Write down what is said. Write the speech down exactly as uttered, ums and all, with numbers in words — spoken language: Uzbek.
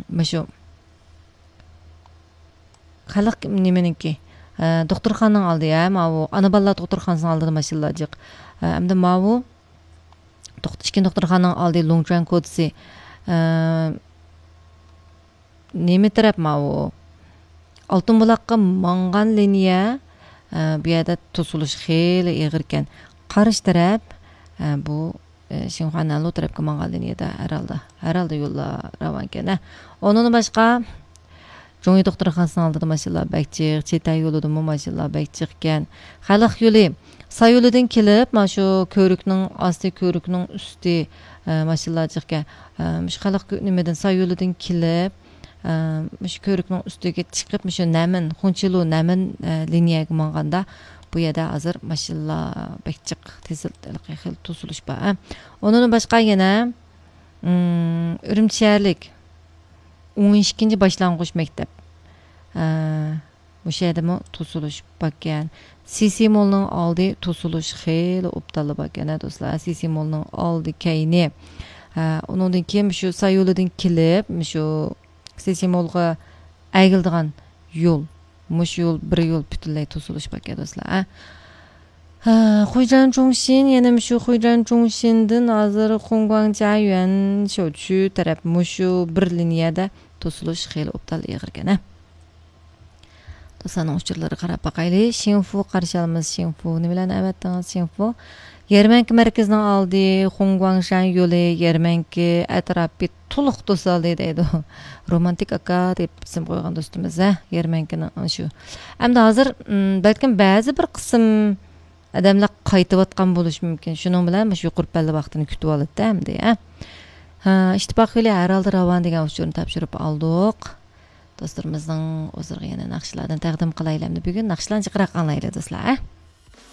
Məşu xalq nemeniki doktorxanaның aldı ya, mavu ana ballar doktorxanasının aldı maşallacıq. Әмді мау ішкен doktorxanaның aldı Longchuan kodisi neme taraf mау Altın bulaqqa mangan liniya bu yerda to'silish xeyli ig'ir ekan. Qarish taraf bu Shinxuanalu tarafga mangan liniyada herhalde herhalde yo'llar ravan ekan. Onun başqa Жоңи doktorxanasının aldı maşallah bəkçiq, çetay yoludu mu maşallah bəkçiq ekan. Xalq yolu sayoludan kelib, maşu körüknün asti körüknün üstü maşallah ekan. Müş xalq nimeden sayoludan kelib, müş körüknün üstüge chiqib, müş namin, xunchilu namin liniyaga manganda bu yerda hazır maşallah bəkçiq tezil xil to'silish bor. Onun başqa yana Ürümçiyerlik on ikkinchi boshlang'ich maktab. O'sha yerda mo to'silish bo'lgan. Sisimolning oldi to'silish xeyli o'ptali bo'lgan do'stlar. Sisimolning oldi kayni. Undan keyin shu sayolidan kelib, shu Sisimolga aygildigan yo'l, mush yo'l bir yo'l butunlay to'silish bo'lgan do'stlar. Huijan Zhongxin yana shu Huijan Zhongxindan hozir Hongguang Shouqu taraf mushu bir liniyada to'silish xeyli o'ptal ig'ir ekan. Do'stlarning uchurlari qarab baqaylik. Xinfu qarshi olamiz. Xinfu nima bilan avatdingiz? Xinfu Yarmanka markazining oldi Hongguangshan yo'li, Yarmanka atrofi to'liq to'sildi deydi. Romantik aka deb ism qo'ygan do'stimiz, Yarmankaning shu. Hamda hozir balkim ba'zi bir qism adamlar qaytayotgan bo'lishi mumkin. Shuning bilan shu yuqurpalli vaqtini kutib oladi hamda, ha. Ha, ishtiboqli Aralda Ravan degan uchurni topshirib oldik. Do'stlarimizning o'zlariga yana naqshlardan taqdim qilaylik. Bugun naqshlarni jiqroq anglaylik do'stlar, ha.